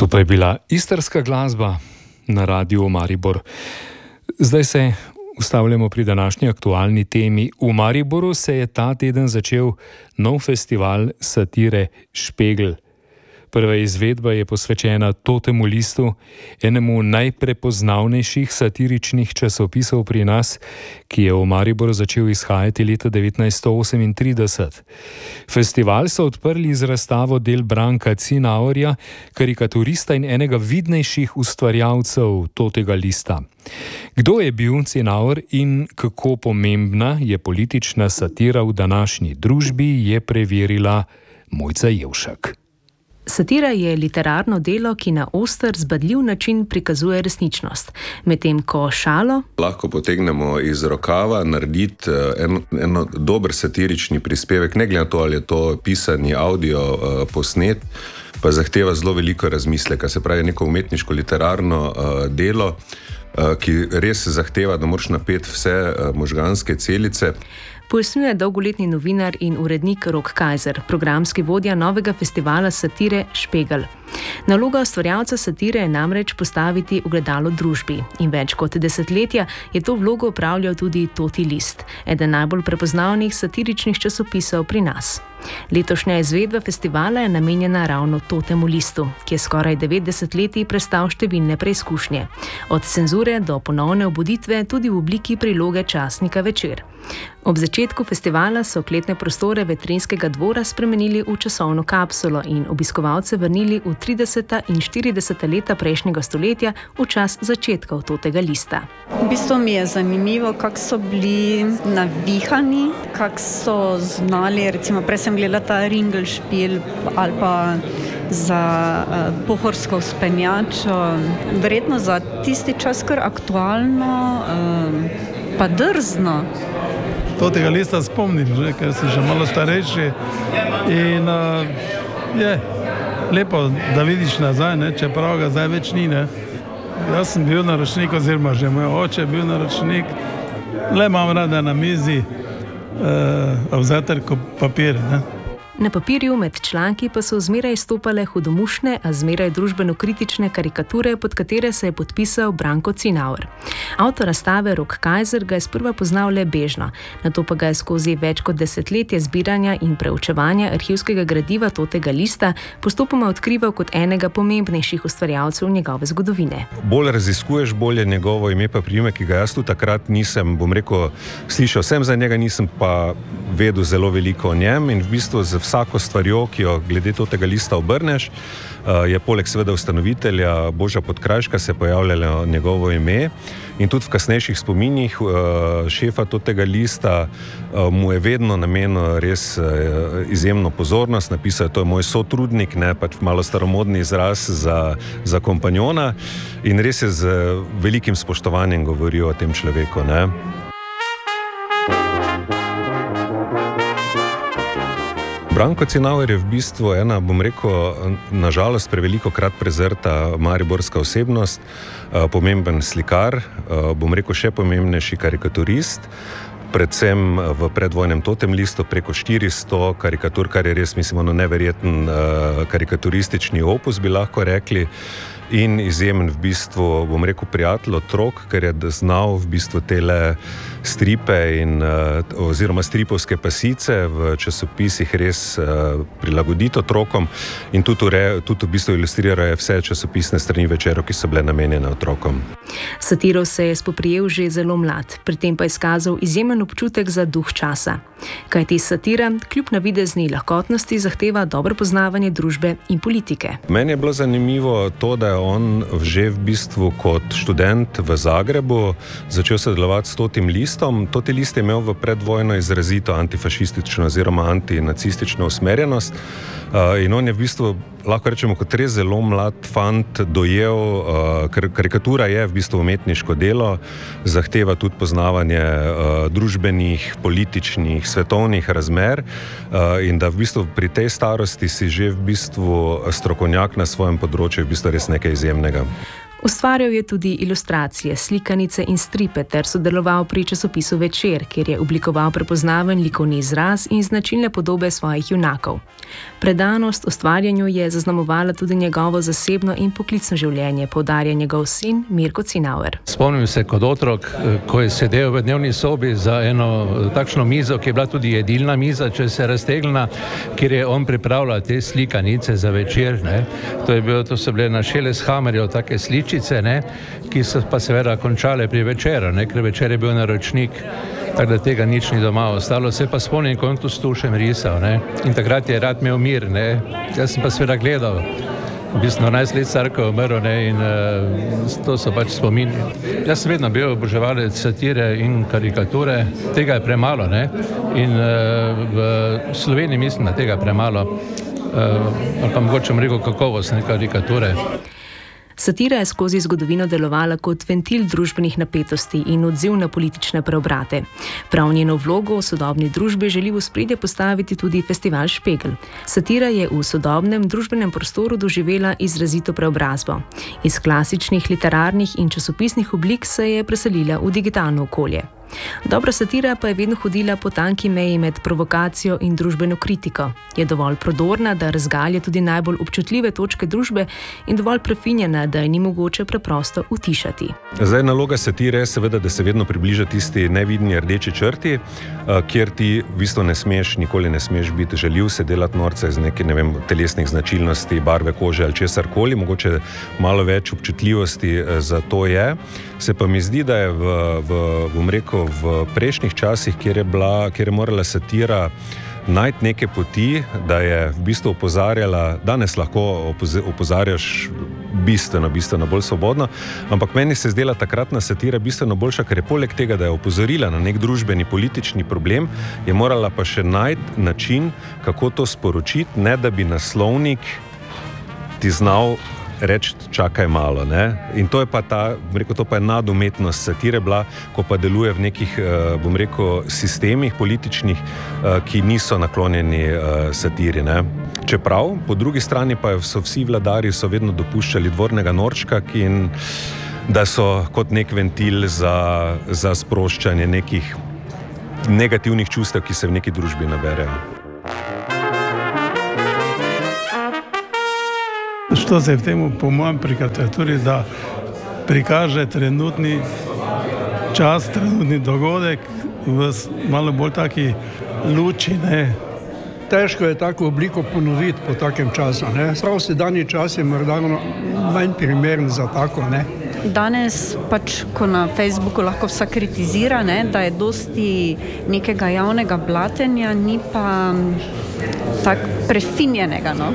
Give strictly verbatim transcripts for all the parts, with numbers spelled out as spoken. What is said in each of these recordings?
To pa je bila istrska glasba na Radiu Maribor. Zdaj se ustavljamo pri današnji aktualni temi. V Mariboru se je ta teden začel nov festival satire Špegel. Prva izvedba je posvečena Totemu listu, enemu najprepoznavnejših satiričnih časopisov pri nas, ki je v Mariboru začel izhajati leta devetnajststo osemintrideset. Festival so odprli z razstavo del Branka Cinaurja, karikaturista in enega vidnejših ustvarjalcev Totega lista. Kdo je bil Cinaur in kako pomembna je politična satira v današnji družbi, je preverila Mojca Jevšak. Satira je literarno delo, ki na oster, zbadljiv način prikazuje resničnost, medtem ko šalo lahko potegnemo iz rokava, narediti en, en dober satirični prispevek, ne glede na to, ali je to pisani audio uh, posnet, pa zahteva zelo veliko razmisleka, se pravi neko umetniško literarno uh, delo, uh, ki res zahteva, da moraš napeti vse uh, možganske celice. Pojasnjuje dolgoletni novinar in urednik Rok Kajzer, programski vodja novega festivala satire Špegel. Naloga ustvarjalca satire je namreč postaviti ogledalo družbi in več kot desetletja je to vlogo opravljal tudi Toti list, eden najbolj prepoznavnih satiričnih časopisov pri nas. Letošnja izvedba festivala je namenjena ravno Totemu listu, ki je skoraj devet desetletij prestal številne preizkušnje, od cenzure do ponovne obuditve tudi v obliki priloge časnika Večer. Ob začetku festivala so kletne prostore Vetrinskega dvora spremenili v časovno kapsulo in obiskovalce vrnili v trideseta in štirideseta leta prejšnjega stoletja v čas začetkov Totega lista. V bistvu mi je zanimivo, kako so bili navihani, kako so znali, recimo prej sem gledala ta Ringelšpil ali pa za uh, pohorsko vzpenjačo, verjetno za tisti čas kar aktualno, uh, pa drzno. Totega lista spomnim, že, ker sem že malo starejši in uh, je lepo, da vidiš nazaj, ne, čeprav ga zdaj več ni. Ne. Jaz sem bil naročnik, oziroma že moj oče bil naročnik, le imam rada na mizi uh, obzaterko papir. Ne. Na papirju med članki pa so zmeraj stopale hudomušne, a zmeraj družbeno kritične karikature, pod katere se je podpisal Branko Cinaur. Avtor razstave Rok Kajzer ga je sprva poznal le bežno, nato pa ga je skozi več kot desetletje zbiranja in preučevanja arhivskega gradiva Totega lista postopoma odkrival kot enega pomembnejših ustvarjalcev njegove zgodovine. Bolj raziskuješ, bolje njegovo ime pa priimek, ki ga jaz tudi takrat nisem, bom rekel, slišal sem za njega, nisem pa vedel zelo veliko o njem in v bistvu z vsako stvarjo, ki jo glede Totega lista obrneš, je poleg seveda ustanovitelja Boža Podkrajška se pojavljalo njegovo ime in tudi v kasnejših spominjih šefa Totega lista mu je vedno namenil res izjemno pozornost, napisal, to je moj sotrudnik, ne, pač malo staromodni izraz za, za kompanjona in res je z velikim spoštovanjem govoril o tem človeku. Ne. Branko Cinaur je v bistvu ena, bom rekel, nažalost preveliko krat prezrta mariborska osebnost, pomemben slikar, bom rekel še pomembnejši karikaturist, predvsem v predvojnem Totem listu preko štiristo karikatur, kar je res, mislim, ono neverjeten karikaturistični opus, bi lahko rekli, in izjemen v bistvu, bom rekel, prijatelj otrok, ker je znal v bistvu tele stripe in oziroma stripovske pasice v časopisih res prilagoditi otrokom in tudi, ure, tudi v bistvu ilustrirajo vse časopisne strani Večerov, ki so bile namenjene otrokom. Satiro se je spoprijel že zelo mlad, pri tem pa izkazal izjemen občutek za duh časa. Kajti satira, kljub navidezni lahkotnosti, zahteva dobro poznavanje družbe in politike. Meni je bilo zanimivo to, da je on že v bistvu kot študent v Zagrebu začel sodelovati s Totim listom. Toti list je imel v predvojno izrazito antifašistično oziroma antinacistično usmerjenost in on je v bistvu, lahko rečemo, kot res zelo mlad fant dojel, ker karikatura je v bistvu umetniško delo, zahteva tudi poznavanje družbenih, političnih, svetovnih razmer in da v bistvu pri tej starosti si že v bistvu strokovnjak na svojem področju, v bistvu res nekaj izjemnega. Ustvarjal je tudi ilustracije, slikanice in stripe ter sodeloval pri časopisu Večer, kjer je oblikoval prepoznaven likovni izraz in značilne podobe svojih junakov. Predanost ustvarjanju je zaznamovala tudi njegovo zasebno in poklicno življenje, poudarja njegov sin Mirko Cinauer. Spomnim se kot otrok, ko je sedel v dnevni sobi za eno takšno mizo, ki je bila tudi jedilna miza, če se raztegnila, kjer je on pripravljal te slikanice za Večer. Ne. To, je bilo, to so bile na Šeleshammerju take sličice, ne, ki so pa seveda končale pri Večeru, ne, ker Večer je bil naročnik, tako da tega nič ni doma ostalo. Se pa spomnim, ko on tu s tušem risal, ne, in takrat je rad imel mir, ne. Jaz sem pa seveda gledal, v bistvu enajst let star, ko je umrl, ne, in uh, to so pač spomini. Jaz sem vedno bil oboževalec satire in karikature, tega je premalo, ne, in uh, v Sloveniji mislim, da tega je premalo, uh, ali pa mogoče bom rekel kakovostne karikature. Satira je skozi zgodovino delovala kot ventil družbenih napetosti in odziv na politične preobrate. Prav njeno vlogo v sodobni družbi želi v ospredje postaviti tudi festival Špegel. Satira je v sodobnem družbenem prostoru doživela izrazito preobrazbo. Iz klasičnih literarnih in časopisnih oblik se je preselila v digitalno okolje. Dobra satira pa je vedno hodila po tanki meji med provokacijo in družbeno kritiko. Je dovolj prodorna, da razgalja tudi najbolj občutljive točke družbe in dovolj prefinjena, da je ni mogoče preprosto utišati. Zdaj, naloga satire je seveda, da se vedno približa tisti nevidni rdeči črti, kjer ti v bistvu ne smeš, nikoli ne smeš biti žaljiv, se delati norca iz nekih, ne vem, telesnih značilnosti, barve kože ali česarkoli, mogoče malo več občutljivosti za to je. Se pa mi zdi, da je v, v, bom rekel, v prejšnjih časih, kjer je, bila, kjer je morala satira najti neke poti, da je v bistvu opozarjala, danes lahko opozarjaš bistveno, bistveno bolj svobodno, ampak meni se zdela takratna satira bistveno boljša, ker je poleg tega, da je opozorila na nek družbeni, politični problem, je morala pa še najti način, kako to sporočiti, ne da bi naslovnik ti znal reči, čakaj malo, ne? In to je pa ta, bom rekel, to pa je nadumetnost satire bila, ko pa deluje v nekih, bom rekel, sistemih političnih, ki niso naklonjeni satiri, ne? Čeprav, po drugi strani pa so vsi vladarji so vedno dopuščali dvornega norčka, in da so kot nek ventil za, za sproščanje nekih negativnih čustev, ki se v neki družbi naberejo. Što se v temu, po mojem, pri karikaturi, da prikaže trenutni čas, trenutni dogodek v malo bolj taki luči, ne. Težko je tako obliko ponoviti po takem času, ne. Prav sedanji čas je morda manj primeren za tako, ne. Danes pač, ko na Facebooku lahko vsak kritizira, ne, da je dosti nekega javnega blatenja, ni pa tak prefinjenega, no.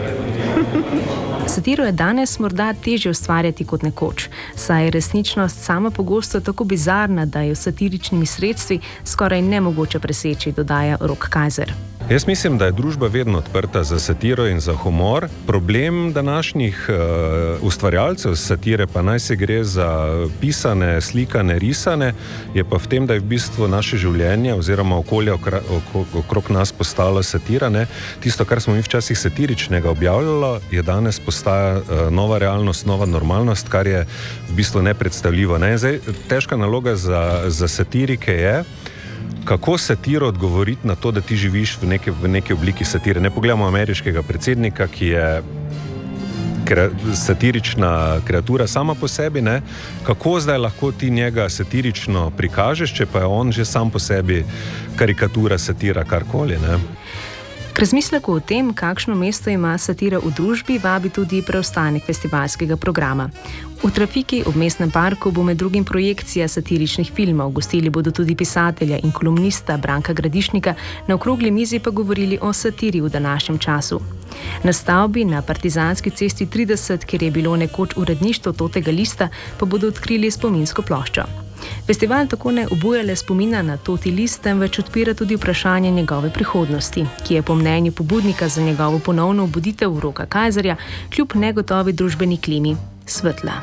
Satiro je danes morda težje ustvarjati kot nekoč, saj je resničnost sama pogosto tako bizarna, da je s satiričnimi sredstvi skoraj nemogoče preseči, dodaja Rok Kajzer. Jaz mislim, da je družba vedno odprta za satiro in za humor. Problem današnjih uh, ustvarjalcev satire, pa naj se gre za pisane, slikane, risane, je pa v tem, da je v bistvu naše življenje oziroma okolje okra, ok, okrog nas postalo satira, ne. Tisto, kar smo mi včasih satiričnega objavljalo, je danes postaja uh, nova realnost, nova normalnost, kar je v bistvu nepredstavljivo, ne. Zdaj, težka naloga za, za satirike je, kako satiro odgovoriti na to, da ti živiš v neki, v neki obliki satire. Ne pogledamo ameriškega predsednika, ki je kre, satirična kreatura sama po sebi, ne? Kako zdaj lahko ti njega satirično prikažeš, če pa je on že sam po sebi karikatura, satira, karkoli, ne? K razmisleku o tem, kakšno mesto ima satira v družbi, vabi tudi preostanek festivalskega programa. V Trafiki ob Mestnem parku bo med drugim projekcija satiričnih filmov, gostili bodo tudi pisatelja in kolumnista Branka Gradišnika, na okrogli mizi pa govorili o satiri v današnjem času. Na stavbi na Partizanski cesti trideset, kjer je bilo nekoč uredništvo Totega lista, pa bodo odkrili spominsko ploščo. Festival tako ne obuja le spomina na Toti list, temveč odpira tudi vprašanje njegove prihodnosti, ki je po mnenju pobudnika za njegovo ponovno obuditev Roka Kajzerja kljub negotovi družbeni klimi svetla.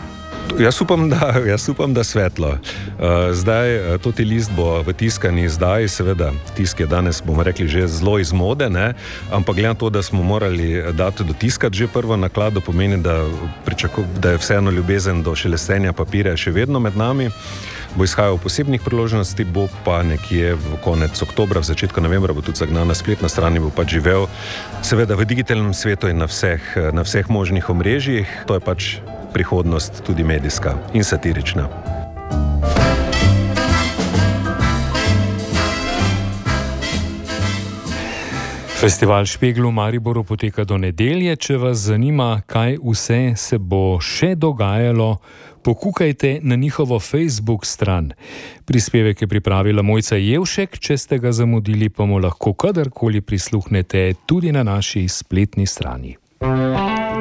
Jaz upam, da, jaz upam, da svetlo. Zdaj, to ti list bo v tiskani izdaji, seveda, tisk je danes, bomo rekli, že zelo iz mode, ne? Ampak glede na to, da smo morali dati dotiskati že prvo naklado, pomeni, da, pričakuj, da je vseeno ljubezen do šelestenja papirja še vedno med nami. Bo izhajal v posebnih priložnosti, bo pa nekje v konec oktobra, v začetku novembra bo tudi zagnana spletna stran in bo pač živel seveda v digitalnem svetu in na vseh, na vseh možnih omrežjih. To je pač prihodnost tudi medijska in satirična. Festival Špegl v Mariboru poteka do nedelje. Če vas zanima, kaj vse se bo še dogajalo, pokukajte na njihovo Facebook stran. Prispevek je pripravila Mojca Jevšek, če ste ga zamudili, pa mu lahko kadarkoli prisluhnete tudi na naši spletni strani.